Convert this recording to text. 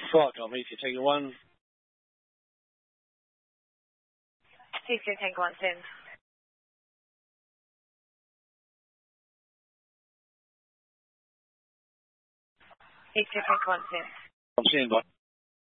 Flight Tom, EC Tango 1. EC Tango 1, send. EC Tango 1, send. I'm standing by.